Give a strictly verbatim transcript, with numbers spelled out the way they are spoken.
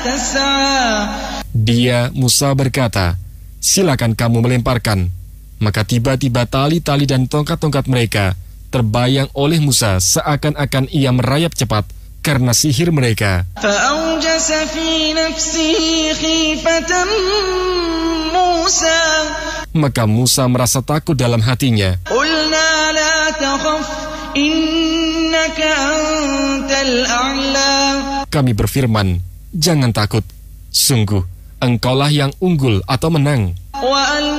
Dia, Musa, berkata, silakan kamu melemparkan. Maka tiba-tiba tali-tali dan tongkat-tongkat mereka terbayang oleh Musa seakan-akan ia merayap cepat karena sihir mereka. Maka Musa merasa takut dalam hatinya. Kami berfirman, jangan takut, sungguh engkaulah yang unggul atau menang.